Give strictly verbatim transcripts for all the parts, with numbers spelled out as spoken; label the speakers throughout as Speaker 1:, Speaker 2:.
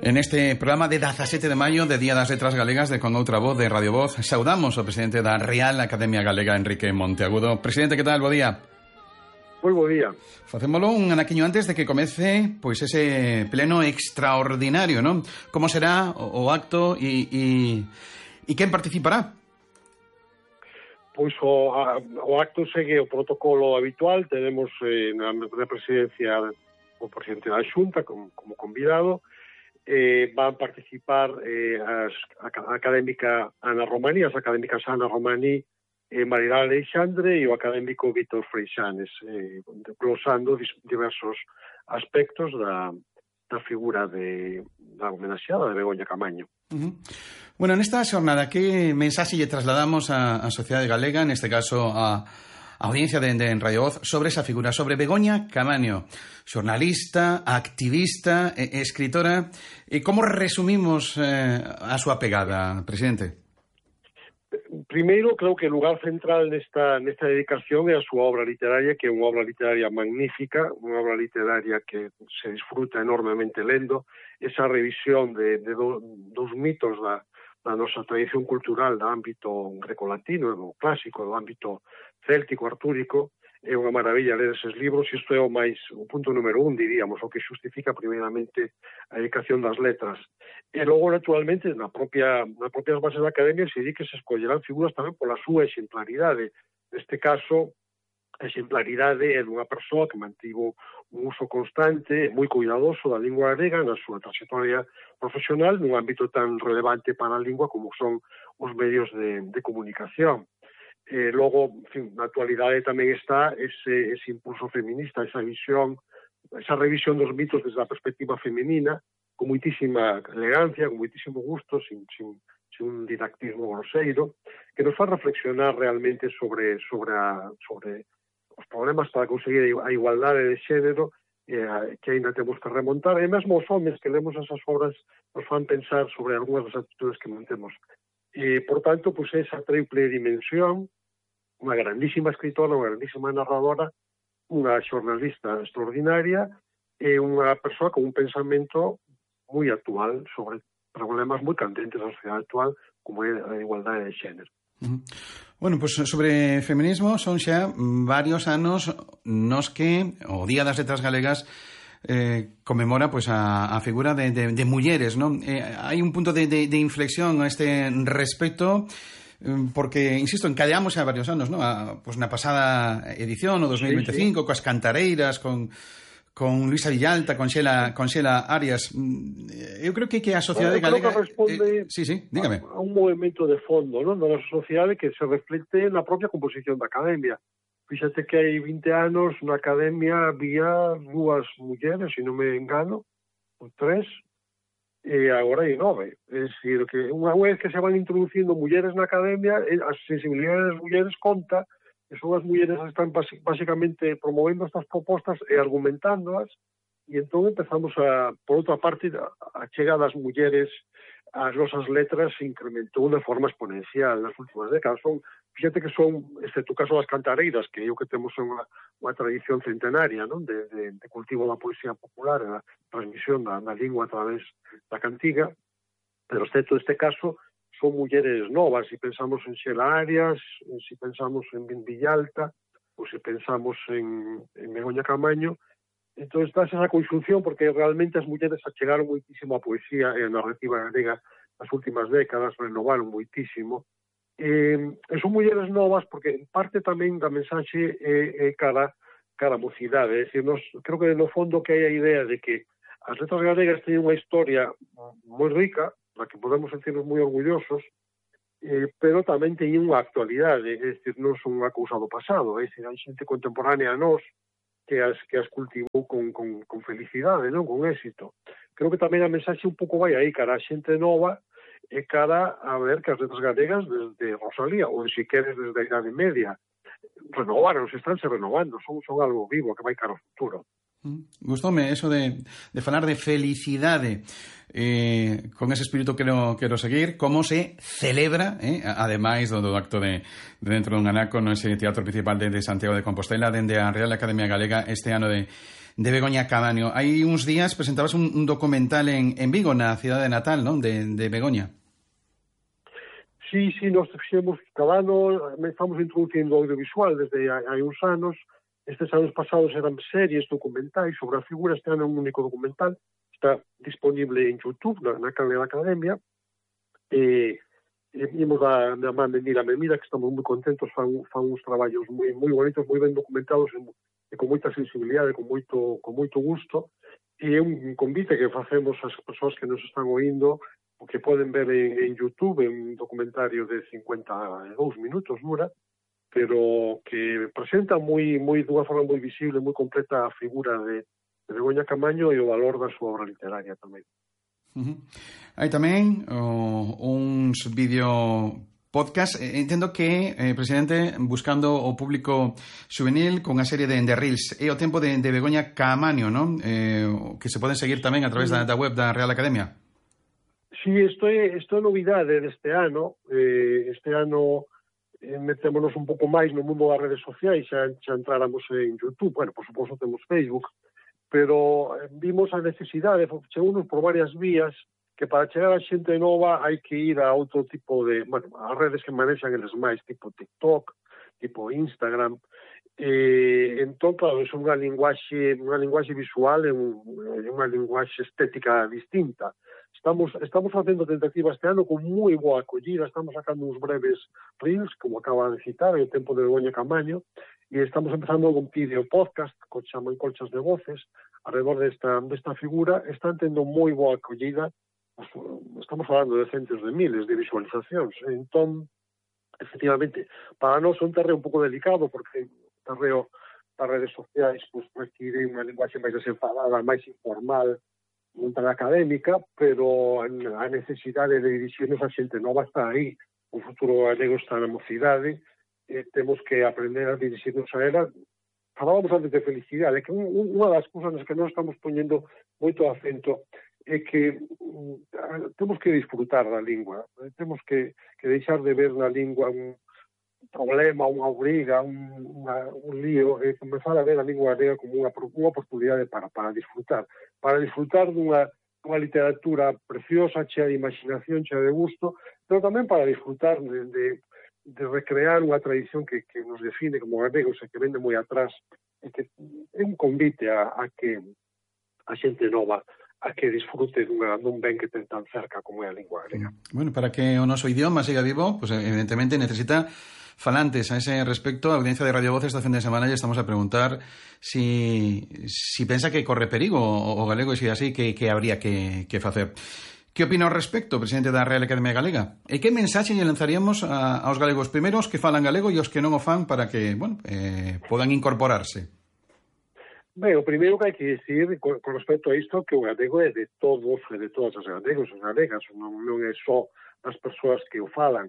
Speaker 1: En este programa de dezasete de maio, de Día das Letras Galegas, de Con Outra Voz, de Radio Voz, saudamos ao presidente da Real Academia Galega, Enrique Monteagudo. Presidente, que tal? Bo día.
Speaker 2: Moi bo día.
Speaker 1: Facémolo un anaquiño antes de que comece pois ese pleno extraordinario, non? Como será o, o acto e, e, e quen participará?
Speaker 2: Pois o, a, o acto segue o protocolo habitual. Tenemos eh, na, na presidencia o presidente da Xunta como, como convidado. Eh, van participar eh, as, a, a académica Ana Romaní, as académicas Ana Romaní, eh, Marilá Aleixandre e o académico Víctor Freixanes, eh, glosando diversos aspectos da, da figura de, da homenaxeada de Begoña Camaño.
Speaker 1: Uh-huh. Bueno, nesta xornada, que mensaxe lle trasladamos á, á sociedade galega, neste caso a a audiencia de, de Radio Voz, sobre esa figura, sobre Begoña Camaño, xornalista, activista, e, escritora? E como resumimos eh, a súa pegada, presidente?
Speaker 2: Primeiro, creo que o lugar central nesta, nesta dedicación é a súa obra literaria, que é unha obra literaria magnífica, unha obra literaria que se disfruta enormemente lendo, esa revisión de, de do, dos mitos da, da nosa tradición cultural do ámbito grecolatino, do clásico, do ámbito céltico, artúrico. É unha maravilla ler eses libros, e isto é o máis, o punto número un, diríamos, o que xustifica primeiramente a dedicación das letras. E logo, naturalmente, na propia, nas propias bases da academia se di que se escollerán figuras tamén pola súa exemplaridade. Neste caso, a exemplaridade é dunha persoa que mantivo un uso constante, moi cuidadoso da lingua galega na súa trayectoria profesional nun ámbito tan relevante para a lingua como son os medios de, de comunicación. Eh, logo, en fin, na actualidade tamén está ese, ese impulso feminista, esa visión, esa revisión dos mitos desde a perspectiva femenina, con moitísima elegancia, con moitísimo gusto, sin, sin, sin un didactismo groseiro, que nos fa reflexionar realmente sobre, sobre, a, sobre os problemas para conseguir a igualdade de xénero, eh, que ainda temos que remontar, e mesmo os homens que lemos esas obras nos fan pensar sobre algunhas das actitudes que mantemos. E, por tanto, pues, esa triple dimensión, unha grandísima escritora, unha grandísima narradora, unha xornalista extraordinaria e unha persoa con un pensamento moi actual sobre problemas moi candentes da sociedade actual, como é a igualdade de xénero.
Speaker 1: Uh-huh. Bueno, pues sobre feminismo son xa varios anos nos que o Día das Letras Galegas eh, conmemora pues a, a figura de, de, de mulleres, ¿no? Eh, hai un punto de, de, de inflexión a este respecto, porque, insisto, encadeamos xa varios anos, ¿no? A, pues na pasada edición, o dos mil veinticinco, sí, sí, coas cantareiras, con con Luisa Villalta, con Xela, con Xela Arias. Eu creo que que a sociedade
Speaker 2: bueno,
Speaker 1: galega...
Speaker 2: Creo que responde
Speaker 1: eh, sí, sí, dígame.
Speaker 2: A, a un movimento de fondo, ¿no?, da nosa sociedade que se reflecte na propia composición da academia. Fíxate que hai vinte anos na academia había dúas mulleres, se non me engano, ou tres, e agora hai nove. É dicir, que unha vez que se van introducindo mulleres na academia, a sensibilidade das mulleres conta, e son as mulleres que están basicamente promovendo estas propostas e argumentándoas, e entón empezamos a, por outra parte, a chegada das mulleres ás nosas letras se incrementou de forma exponencial nas últimas décadas. Son, fíjate que son, excepto o caso das cantareiras, que é o que temos unha, unha tradición centenaria, non?, de, de, de cultivo da poesía popular e da transmisión da, da lingua a través da cantiga, pero excepto este caso, son mulleres novas. Se pensamos en Xela Arias, se pensamos en Villalta, ou se pensamos en, en Begoña Camaño, entón está esa conxunción, porque realmente as mulleres achegaron moitísimo a poesía e a narrativa galega nas últimas décadas, renovaron moitísimo. E, e son mulleres novas porque en parte tamén da mensaxe é, é cara, cara a mocidade. É dicir, nos, creo que no fondo que hai a idea de que as letras galegas teñen unha historia moi rica, na que podemos sentirnos moi orgullosos, eh, pero tamén teñen unha actualidade, é dicir, non son unha cousa do pasado, é dicir, hai xente contemporánea a nós que as, que as cultivou con, con, con felicidade, non, con éxito. Creo que tamén a mensaxe un pouco vai aí, cara a xente nova, e cara a ver que as letras galegas desde Rosalía, ou se queres desde a Idade Media, renovaron, se están se renovando, son, son algo vivo que vai cara ao futuro.
Speaker 1: Gustoume eso de, de falar de felicidade, eh, con ese espírito quero, quero seguir. Como se celebra, eh, ademais do, do acto de, de dentro dun anaco no ese teatro principal de, de Santiago de Compostela, dende a Real Academia Galega este ano de de Begoña Camaño. Hai uns días presentabas un, un documental en, en Vigo, na cidade natal, non? De, de Begoña.
Speaker 2: Sí, sí, nós fixemos cada ano, estamos introducindo audiovisual desde hai, hai uns anos. Estes anos pasados eran series documentais sobre a figura. Este ano é un único documental, está disponible en YouTube, na, na canal da Academia, e, e vimos da, da man de Mira me mira, que estamos moi contentos, fan, fan uns traballos moi, moi bonitos, moi ben documentados e, e con moita sensibilidade, con moito, con moito gusto, e é un convite que facemos ás persoas que nos están oindo, o que poden ver en, en YouTube, en un documentario de cincuenta e dous minutos dura, pero que presenta moi, moi dunha forma moi visible, moi completa a figura de, de Begoña Camaño e o valor da súa obra literaria tamén.
Speaker 1: Uh-huh. Hai tamén oh, uns vídeo podcast. Entendo que, eh, presidente, buscando o público juvenil con a serie de, de Reels, é o tempo de, de Begoña Camaño, non? Eh, que se poden seguir tamén a través da, da web da Real Academia.
Speaker 2: Sí, isto é, isto é novidade deste ano. Eh, este ano eh, metémonos un pouco máis no mundo das redes sociais, xa, xa entráramos en YouTube, bueno, por suposto temos Facebook, pero eh, vimos a necesidade, chegounos por varias vías, que para chegar a xente nova hai que ir a outro tipo de, bueno, as redes que manexan eles máis, tipo TikTok, tipo Instagram. Eh, entón, claro, é unha linguaxe, unha linguaxe visual e un, unha linguaxe estética distinta. Estamos, estamos facendo tentativa este ano con moi boa acollida, estamos sacando uns breves reels, como acaba de citar, o tempo de Begoña Camaño, e estamos empezando con vídeo podcast, que chaman Colchas de Voces, alrededor desta, desta figura. Están tendo moi boa acollida, estamos falando de centos de miles de visualizacións. Entón, efectivamente, para nós é un terreo un pouco delicado, porque o terreo das redes sociais pues, require unha linguaxe máis desenfadada, máis informal, non tan académica, pero a necesidade de dirixirnos a xente nova está aí. O futuro galego está na mocidade, e temos que aprender a dirixirnos a ela. Falábamos antes de felicidade, que unha das cousas nas que nós estamos poñendo moito acento é que mm, temos que disfrutar da lingua, temos que, que deixar de ver na lingua un problema, unha obriga, un, unha, un lío, e comenzar a ver a lingua galega como unha, unha oportunidade para, para disfrutar, para disfrutar dunha, dunha literatura preciosa, chea de imaginación, chea de gusto, pero tamén para disfrutar de, de, de recrear unha tradición que, que nos define como galegos e que vende moi atrás, e que é un convite a, a que a xente nova a que disfrute dunha, dun ben que ten tan cerca como é a lingua galega.
Speaker 1: Bueno, para que o noso idioma siga vivo, pues evidentemente necesita falantes. A ese respecto, a audiencia de Radio Voces esta fin de semana ya estamos a preguntar si, si pensa que corre perigo o, o galego, e se así, que, que habría que, que facer. Que opina ao respecto, presidente da Real Academia Galega? E que mensaxe lle lanzaríamos a, aos galegos primeiros que falan galego e os que non o fan para que, bueno, eh, podan incorporarse?
Speaker 2: Ben, o primeiro que hai que dicir con, con respecto a isto, que o galego é de todos e de todas as galegos e galegas, non, non é só das persoas que o falan,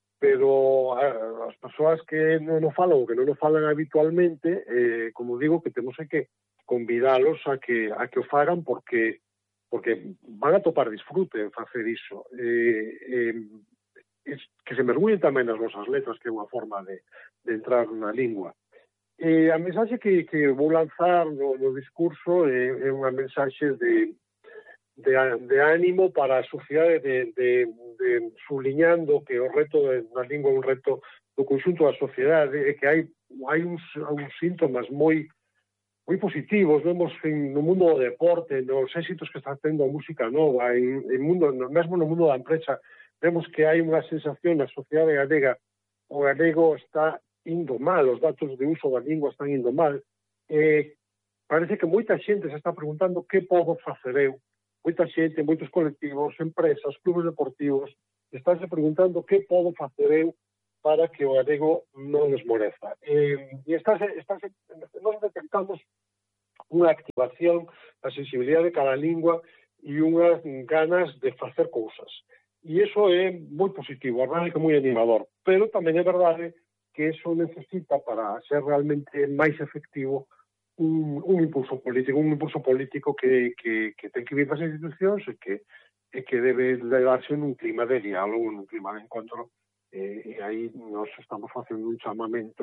Speaker 2: pero a, as persoas que non o falan ou que non o falan habitualmente, eh, como digo, que temos que convidalos a que a que o fagan, porque porque van a topar disfrute en facer iso. Eh, eh, que se mergullen tamén nas nosas letras, que é unha forma de, de entrar na lingua. E a mensaxe que, que vou lanzar no, no discurso é, é unha mensaxe de, de, de ánimo para a sociedade, de, de, de subliñando que o reto da lingua é un reto do conxunto da sociedade, e que hai, hai uns, uns síntomas moi moi positivos. Vemos en, no mundo do deporte, nos éxitos que está tendo a música nova, en, en mundo, mesmo no mundo da empresa, vemos que hai unha sensación na sociedade galega, o galego está indo mal, os datos de uso da lingua están indo mal. Eh, parece que moita xente se está preguntando que podo facer eu. Moita xente, moitos colectivos, empresas, clubes deportivos, estánse preguntando que podo facer eu para que o galego non esmoreza. Eh, e estáse, estáse, nós detectamos unha activación da sensibilidade de cada lingua e unhas ganas de facer cousas. E iso é moi positivo, a verdade que é moi animador. Pero tamén é verdade que eso necesita, para ser realmente máis efectivo, un, un impulso político, un impulso político que, que, que ten que vir das institucións e que, e que debe darse nun clima de diálogo, nun clima de encontro, e, e aí nós estamos facendo un chamamento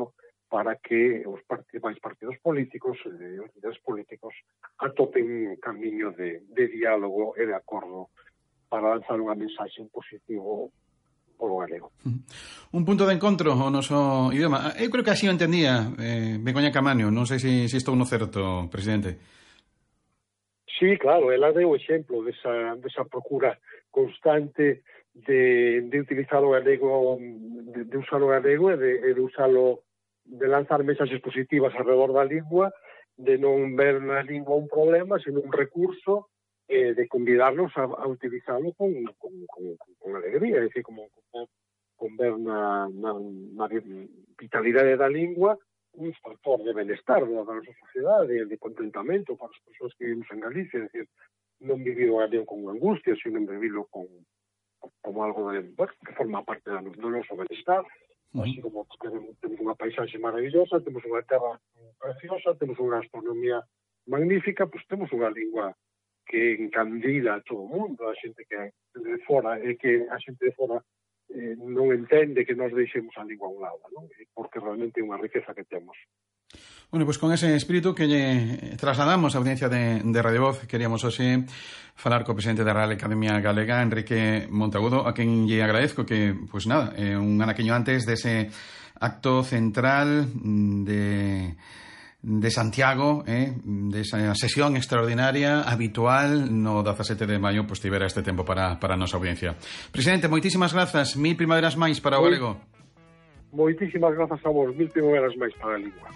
Speaker 2: para que os principais partidos políticos e os líderes políticos atopen un camiño de, de diálogo e de acordo para lanzar unha mensaxe en positivo polo galego.
Speaker 1: Un punto de encontro ao noso idioma. Eu creo que así o entendía eh, Begoña Caamaño. Non sei se, se estou no certo, presidente.
Speaker 2: Sí, claro, ela deu exemplo desa, desa procura constante de, de utilizar o galego, de, de usar o galego e de, de usalo, de lanzar mensaxes positivas alrededor da lingua, de non ver na lingua un problema, sino un recurso, eh, de convidarnos a, a utilizarlo con, con, con, con alegría, é dicir, como con, con ver na, na, na vitalidade da lingua un factor de benestar da nosa sociedade, de contentamento para as persoas que vivimos en Galicia, é dicir, non vivir o galego con angustia, sino vivirlo con, como algo de, bueno, que forma parte do noso benestar, uh-huh. Así como temos, temos unha paisaxe maravillosa, temos unha terra preciosa, temos unha astronomía magnífica, pois temos unha lingua que encandila a todo o mundo, a xente que de fora, e que a xente de fora eh, non entende que nos deixemos a lingua a un lado, non? Porque realmente é unha riqueza que temos.
Speaker 1: Bueno, pues con ese espírito que lle trasladamos a audiencia de, de Radio Voz, queríamos hoxe falar co presidente da Real Academia Galega, Enrique Monteagudo, a quen lle agradezco que, pues nada, eh, un anaquiño antes dese acto central de, de Santiago, eh, desa sesión extraordinaria habitual no dezasete de maio, pues tivera este tempo para, para a nosa audiencia. Presidente, moitísimas grazas, mil primaveras máis para o galego.
Speaker 2: Moitísimas grazas a vos, mil primaveras máis para a lingua.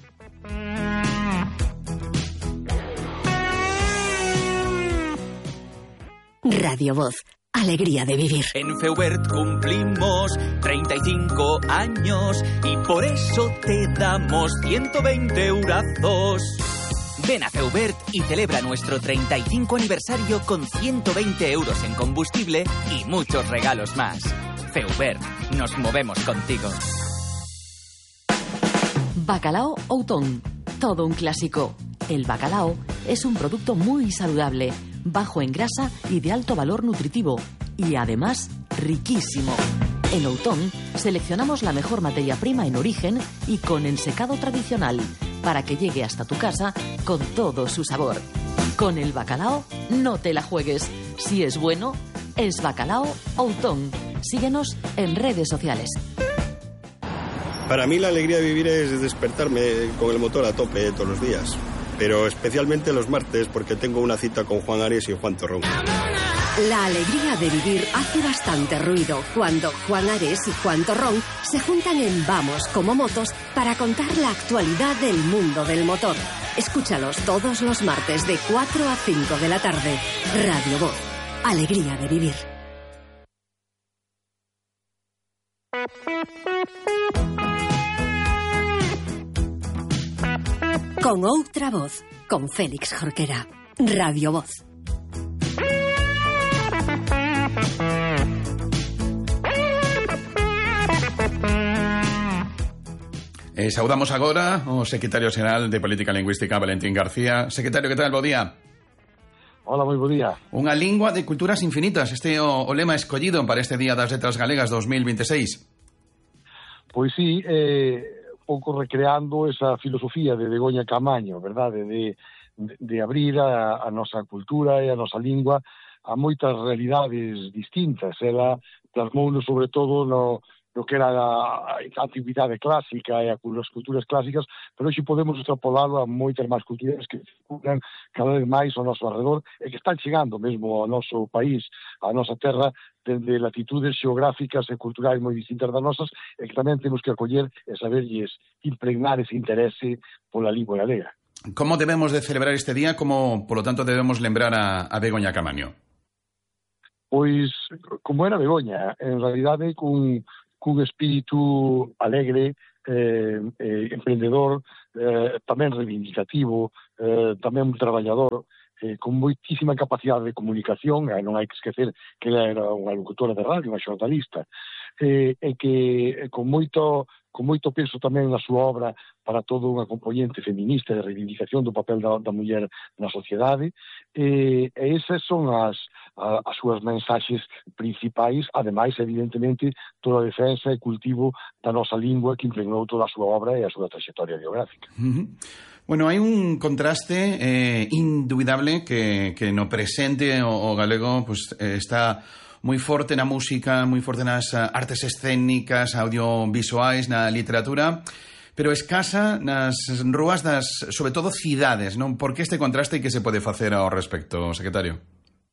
Speaker 3: Radio Voz, alegría de vivir.
Speaker 4: En Feubert cumplimos treinta y cinco años y por eso te damos ciento veinte eurazos. Ven a Feubert y celebra nuestro treinta y cinco aniversario con ciento veinte euros en combustible y muchos regalos más. Feubert, nos movemos contigo.
Speaker 3: Bacalao Outón, todo un clásico. El bacalao es un producto muy saludable, bajo en grasa y de alto valor nutritivo, y además riquísimo. En Outón seleccionamos la mejor materia prima en origen y con ensecado tradicional, para que llegue hasta tu casa con todo su sabor. Con el bacalao no te la juegues. Si es bueno, es Bacalao Outón. Síguenos en redes sociales.
Speaker 5: Para mí la alegría de vivir es despertarme con el motor a tope todos los días, pero especialmente los martes porque tengo una cita con Juan Ares y Juan Torrón.
Speaker 3: La alegría de vivir hace bastante ruido cuando Juan Ares y Juan Torrón se juntan en Vamos como Motos para contar la actualidad del mundo del motor. Escúchalos todos los martes de cuatro a cinco de la tarde. Radio Voz, alegría de vivir. Con outra voz, con Félix Jorquera. Radio Voz.
Speaker 1: Eh, saudamos agora o secretario xeral de Política Lingüística, Valentín García. Secretario, que tal? Bo día.
Speaker 6: Hola, moi bo día.
Speaker 1: Unha lingua de culturas infinitas. Este é o, o lema escollido para este Día das Letras Galegas dos mil veintiséis.
Speaker 6: Pois sí, eh... pouco recreando esa filosofía de Begoña Caamaño, verdade, de, de, de abrir a, a nosa cultura e a nosa lingua a moitas realidades distintas. Ela plasmouno sobre todo no, no que era a, a actividade clásica e a, as culturas clásicas, pero hoxe podemos extrapolalo a moitas máis culturas que circulan cada vez máis ao noso alrededor e que están chegando mesmo ao noso país, á nosa terra, dende latitudes xeográficas e culturais moi distintas das nosas, e que tamén temos que acoller e saberlles impregnar ese interese pola lingua galega.
Speaker 1: Como debemos de celebrar este día? Como, por lo tanto, debemos lembrar a, a Begoña Caamaño?
Speaker 6: Pois, como era Begoña, en realidade, cun, cun espírito alegre, eh, eh, emprendedor, eh, tamén reivindicativo, eh, tamén traballador, eh, con moitísima capacidade de comunicación, eh, non hai que esquecer que ela era unha locutora de radio, unha xornalista, e, e que con moito con moito peso tamén na súa obra para toda unha componente feminista de reivindicación do papel da, da muller na sociedade, e, e esas son as, a, as súas mensaxes principais, ademais, evidentemente, toda a defensa e cultivo da nosa lingua que impregnou toda a súa obra e a súa trayectoria biográfica.
Speaker 1: Uh-huh. Bueno, hai un contraste eh, indubidable que, que no presente o, o galego pues, eh, está moi forte na música, moi forte nas artes escénicas, audiovisuais, na literatura, pero escasa nas rúas das, sobre todo, cidades, non? Por que este contraste e que se pode facer ao respecto, secretario?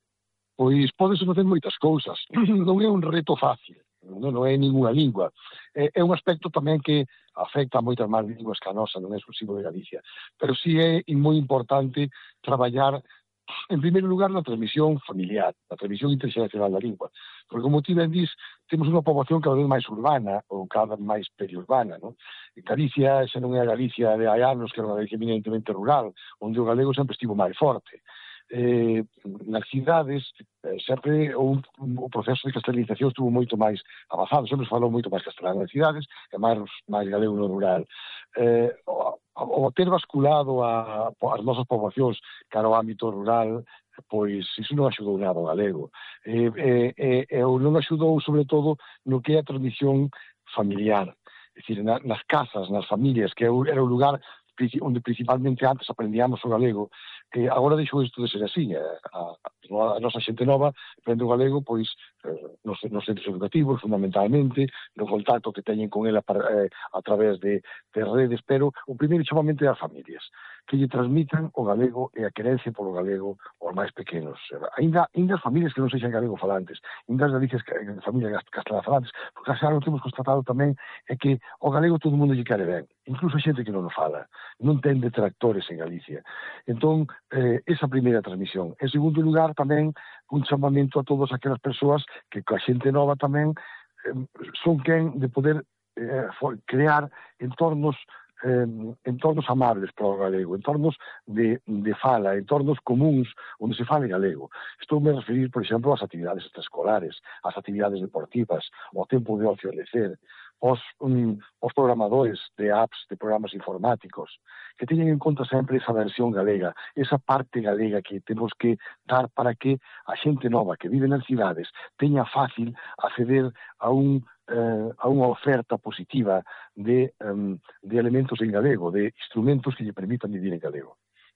Speaker 6: Pois podes facer moitas cousas. Non é un reto fácil, non, non é ninguna lingua. É, é un aspecto tamén que afecta a moitas máis linguas que a nosa, non é exclusivo de Galicia. Pero sí é moi importante traballar en primeiro lugar, na transmisión familiar, na transmisión interxeracional da lingua. Porque, como ti ben dis, temos unha poboación cada vez máis urbana, ou cada vez máis periurbana, non? En Galicia, xa non é a Galicia de hai anos, que era unha Galicia eminentemente rural, onde o galego sempre estivo máis forte. Eh, nas cidades, eh, sempre o, o proceso de castellanización estuvo moito máis avanzado, sempre se falou moito máis castelán nas cidades, e máis, máis galego no rural. Eh, o, o ter basculado a, as nosas poboacións cara ao ámbito rural, pois iso non axudou nada ao galego. E, e, e, e non axudou, sobre todo, no que é a transmisión familiar. É dicir, na, nas casas, nas familias, que era o lugar onde principalmente antes aprendíamos o galego, que agora deixou isto de ser así. A, a, a nosa xente nova aprende o galego pois nos, nos centros educativos, fundamentalmente, no contacto que teñen con ela para, eh, a través de, de redes, pero o primeiro chamamento é as familias, que lle transmitan o galego e a querencia polo galego aos máis pequenos. Ainda, ainda as familias que non sexan galego falantes, ainda as Galicias, as familias castelán falantes, porque xa non temos constatado tamén é que o galego todo o mundo lle quere ben, incluso a xente que non o fala, non ten detractores en Galicia. Entón, eh, esa primeira transmisión. En segundo lugar, tamén un chamamento a todas aquelas persoas que coa xente nova tamén eh, son quen de poder eh, crear entornos eh, entornos amables para o galego, entornos de, de fala, entornos comuns onde se fale galego. Estou me a referir, por exemplo, ás actividades extraescolares, ás actividades deportivas, ao tempo de ocio e lecer, os, um, os programadores de apps, de programas informáticos, que teñen en conta sempre esa versión galega, esa parte galega que temos que dar para que a xente nova que vive nas cidades teña fácil acceder a un eh, a unha oferta positiva de, um, de elementos en galego, de instrumentos que lle permitan vivir en galego.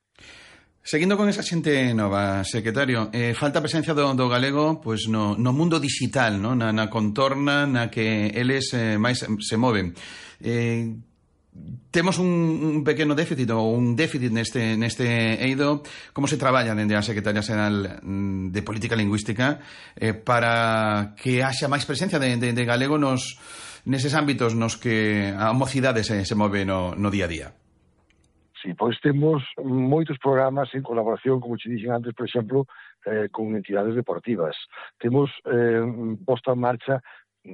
Speaker 1: Seguindo con esa xente nova, secretario, eh, falta a presencia do, do galego pues, no, no mundo digital, no? na, na contorna na que eles eh, máis se moven. Eh, temos un, un pequeno déficit ou un déficit neste, neste eido. Como se traballa dende a Secretaría Xeral de Política Lingüística eh, para que haxa máis presencia de, de, de galego nos, neses ámbitos nos que a mocidade se, se move no, no día a día?
Speaker 6: Sí, pois temos moitos programas en colaboración, como te dixen antes, por exemplo, eh, con entidades deportivas. Temos eh, posta en marcha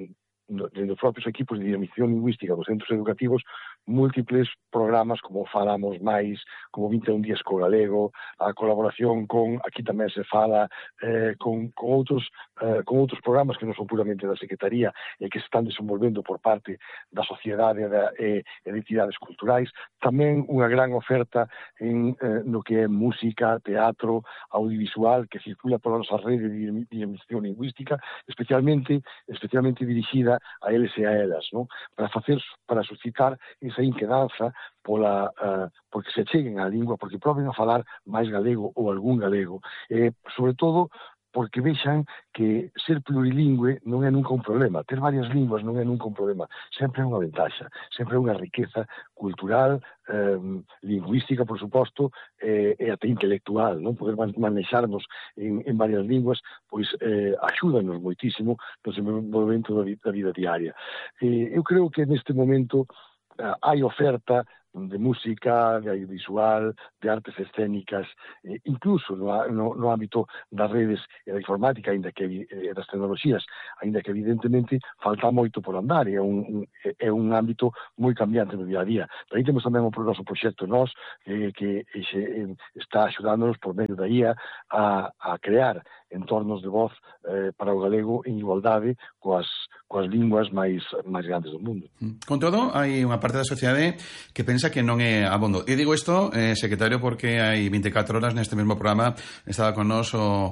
Speaker 6: dentro dos propios equipos de dinamización lingüística dos centros educativos múltiples programas como Falamos Máis, como vinte e un días co galego, a colaboración con, aquí tamén se fala, eh, con, con, outros, eh, con outros programas que non son puramente da Secretaría e que se están desenvolvendo por parte da sociedade e, e de entidades culturais. Tamén unha gran oferta en eh, no que é música, teatro, audiovisual, que circula pola nosa rede de dinamización lingüística, especialmente, especialmente dirixida a eles e a elas, non? Para facer, para suscitar esa inquedanza pola, uh, porque se cheguen á lingua, porque proben a falar máis galego ou algún galego, e, sobre todo, porque vexan que ser plurilingüe non é nunca un problema, ter varias linguas non é nunca un problema, sempre é unha ventaxa, sempre é unha riqueza cultural, eh, lingüística, por suposto, eh, e até intelectual, non? Poder manexarnos en, en varias linguas, pois eh, axúdanos moitísimo no desenvolvemento da vida, da vida diaria. Eh, eu creo que neste momento eh, hai oferta de música, de audiovisual, de artes escénicas, eh, incluso no, no, no ámbito das redes e da informática, ainda que eh, das tecnoloxías, ainda que evidentemente falta moito por andar, é un, un, é un ámbito moi cambiante no día a día. Pero aí temos tamén o noso proxecto Nós, eh, que eh, está axudándonos por medio da I A a, a crear entornos de voz eh, para o galego en igualdade coas, coas linguas máis, máis grandes do mundo.
Speaker 1: Con todo, hai unha parte da sociedade que pensa que non é abondo. E digo isto, eh, secretario, porque hai veinticuatro horas neste mesmo programa estaba con nós o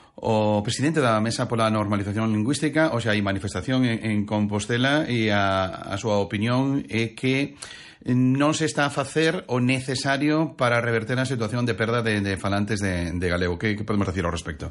Speaker 1: o presidente da Mesa pola Normalización Lingüística. O sea, hai manifestación en, en Compostela e a, a súa opinión é que non se está a facer o necesario para reverter a situación de perda de, de falantes de, de galego. Que, que podemos decir ao respecto?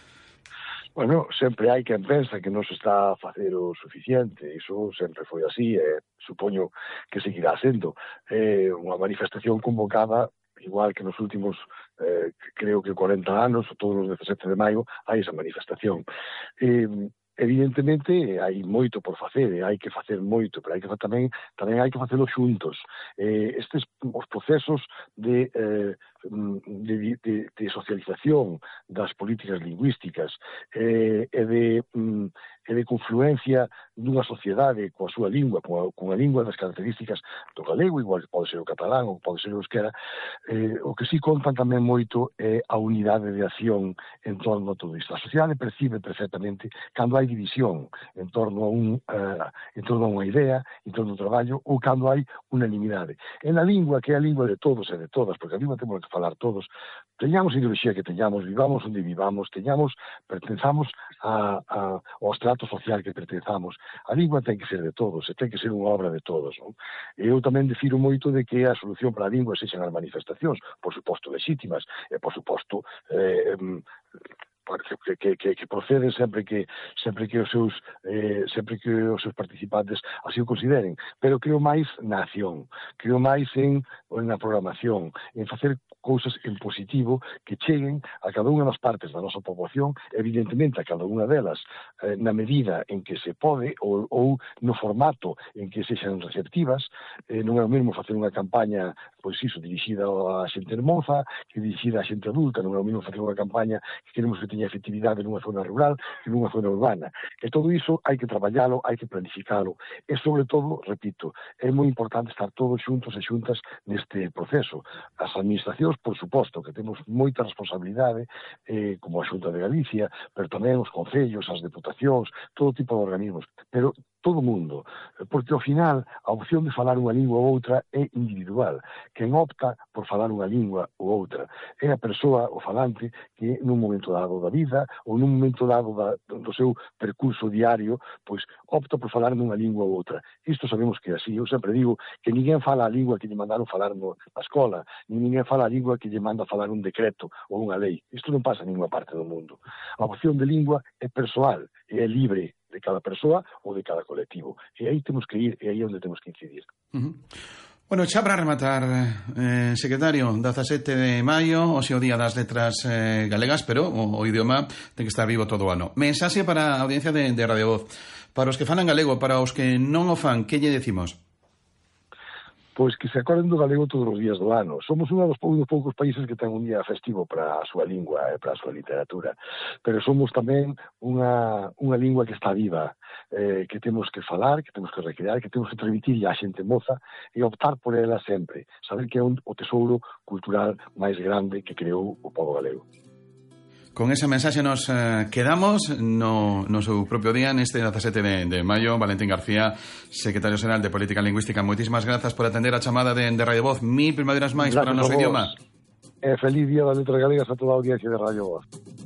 Speaker 6: Bueno, sempre hai quen pensa que non se está a facer o suficiente. Iso sempre foi así e supoño que seguirá sendo. É unha manifestación convocada igual que nos últimos, eh, creo que corenta anos, todos os dezasete de maio, hai esa manifestación. Eh, evidentemente, hai moito por facer, e hai que facer moito, pero hai que tamén tamén hai que facelo xuntos. Eh, estes os procesos de, eh, de, de, de socialización das políticas lingüísticas eh, e de... Mm, e de confluencia dunha sociedade coa súa lingua, coa, coa lingua das características do galego, igual que pode ser o catalán ou pode ser o euskera, eh, o que sí contan tamén moito é a unidade de acción en torno a todo isto. A sociedade percibe perfectamente cando hai división en torno a, un, uh, en torno a unha idea, en torno ao traballo, ou cando hai unanimidade. En a lingua, que é a lingua de todos e de todas, porque a lingua temos que falar todos, teñamos ideoloxía que teñamos, vivamos onde vivamos, teñamos, pertenzamos a, a, ao estrato social que pertenzamos. A lingua ten que ser de todos, e ten que ser unha obra de todos. Non? E eu tamén defiro moito de que a solución para a lingua sexan as manifestacións, por suposto legítimas, e por suposto eh, que, que, que, que proceden sempre que sempre que os seus eh, sempre que os seus participantes así o consideren, pero creo máis na acción, creo máis en, en na programación, en facer cousas en positivo que cheguen a cada unha das partes da nosa poboación, evidentemente a cada unha delas eh, na medida en que se pode ou, ou no formato en que sexan receptivas. Eh, non é o mesmo facer unha campaña pois iso, dirixida a xente hermosa que dirixida a xente adulta, non é o mesmo facer unha campaña que queremos que teña efectividade nunha zona rural que nunha zona urbana. E todo iso hai que traballalo, hai que planificalo. E, sobre todo, repito, é moi importante estar todos xuntos e xuntas neste proceso. As administracións, por suposto, que temos moita responsabilidade, eh, como a Xunta de Galicia, pero tamén os concellos, as deputacións, todo tipo de organismos, pero todo o mundo, porque ao final a opción de falar unha lingua ou outra é individual. Quen opta por falar unha lingua ou outra é a persoa, o falante, que nun momento dado da vida ou nun momento dado da, do seu percurso diario, pois opta por falar nunha lingua ou outra. Isto sabemos que é así. Eu sempre digo que ninguén fala a lingua que lle mandaron falar no, na escola, nin ninguén fala a lingua que lle manda falar un decreto ou unha lei. Isto non pasa en ninguna parte do mundo. A opción de lingua é persoal e é libre de cada persoa ou de cada colectivo. E aí temos que ir, e aí é onde temos que incidir.
Speaker 1: Uh-huh. Bueno, xa para rematar, eh, secretario, dezasete de maio, o sea, o Día das Letras eh, Galegas, pero o, o idioma ten que estar vivo todo o ano. Mensaxe para a audiencia de, de Radio Voz. Para os que falan galego, para os que non o fan, que lle decimos?
Speaker 6: Pois que se acorden do galego todos os días do ano. Somos un dos poucos, poucos países que ten un día festivo para a súa lingua e para a súa literatura, pero somos tamén unha, unha lingua que está viva, eh, que temos que falar, que temos que recrear, que temos que transmitir a xente moza e optar por ela sempre, saber que é un, o tesouro cultural máis grande que creou o pobo galego.
Speaker 1: Con ese mensaxe nos eh, quedamos no, no seu propio día neste dezasete de, de maio. Valentín García, secretario xeral de Política Lingüística, moitísimas grazas por atender a chamada de, de Radio Voz. Mil primaveras máis para o noso idioma.
Speaker 6: E feliz Día das Letras Galegas a toda a audiencia de Radio Voz.